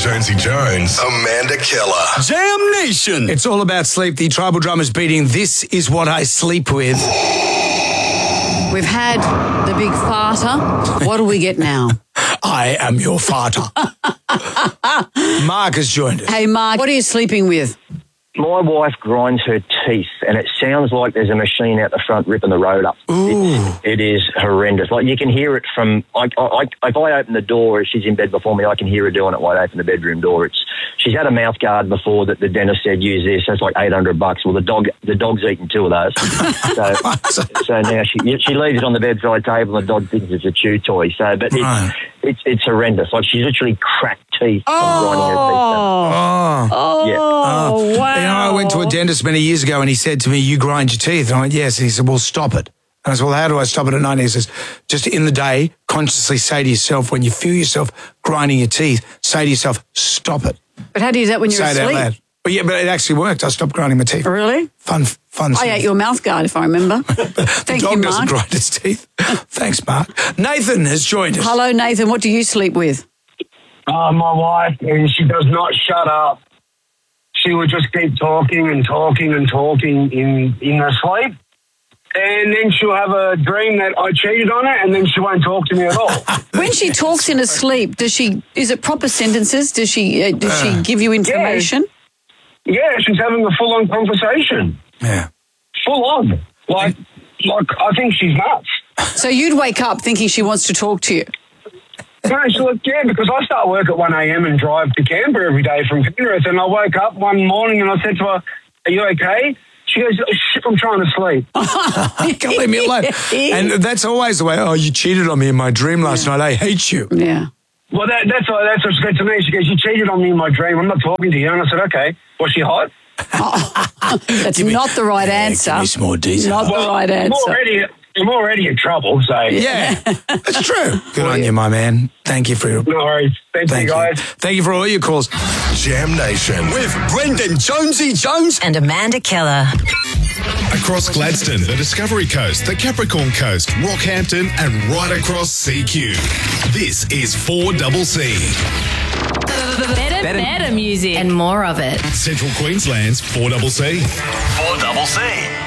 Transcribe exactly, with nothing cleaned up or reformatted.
Jonesy Jones, Amanda Keller. Jam Nation. It's all about sleep. The Tribal Drummers beating This Is What I Sleep With. We've had the big farter. What do we get now? I am your farter. Mark has joined us. Hey, Mark, what are you sleeping with? My wife grinds her teeth, and it sounds like there's a machine out the front ripping the road up. Ooh. It, it is horrendous. Like, you can hear it from... I, I, I, if I open the door, if she's in bed before me, I can hear her doing it while I open the bedroom door. It's She's had a mouth guard before that the dentist said, use this. That's like eight hundred bucks. Well, the dog the dog's eaten two of those. so, so now she she leaves it on the bedside table, and the dog thinks it's a chew toy. So, But it's, Right. it's, it's horrendous. Like, she's literally cracked teeth from Oh. grinding her teeth. Oh. Oh, Yeah. wow. You know, I went to a dentist many years ago and he said to me, you grind your teeth. And I went, yes. And he said, well, stop it. And I said, well, how do I stop it at night? And he says, just in the day, consciously say to yourself, when you feel yourself grinding your teeth, say to yourself, stop it. But how do you do that when you're Say it out asleep? loud. Well, yeah, but it actually worked. I stopped grinding my teeth. Really? Fun, fun. I ate your mouth guard, if I remember. the Thank dog you, doesn't Mark. grind its teeth. Thanks, Mark. Nathan has joined us. Hello, Nathan. What do you sleep with? Uh, my wife, and she does not shut up. She would just keep talking and talking and talking in, in her sleep. And then she'll have a dream that I cheated on her, and then she won't talk to me at all. When she talks in her sleep, does she? Is it proper sentences? Does she? Uh, does she give you information? Yeah, she's having a full-on conversation. Yeah. Full on. Like, like I think she's nuts. So you'd wake up thinking she wants to talk to you. No, she's like, yeah, because I start work at one a.m. and drive to Canberra every day from Penrith, and I woke up one morning and I said to her, are you okay? She goes, oh, shit, I'm trying to sleep. Can't leave me alone. And that's always the way, oh, you cheated on me in my dream last Yeah. night. I hate you. Yeah. Well, that, that's, what, that's what she said to me. She goes, you cheated on me in my dream. I'm not talking to you. And I said, okay. Was she hot? That's not the right Yeah, answer. give me some more detail. Not the right I'm answer. already, I'm already in trouble, so... Yeah, that's true. Good on you, my man. Thank you for your... No worries. Thank, Thank you, you. guys. Thank you for all your calls. Jam Nation. With Brendan Jonesy Jones. And Amanda Keller. Across Gladstone, the Discovery Coast, the Capricorn Coast, Rockhampton, and right across C Q. This is four C C. Better, better music. And more of it. Central Queensland's four C C. four C C.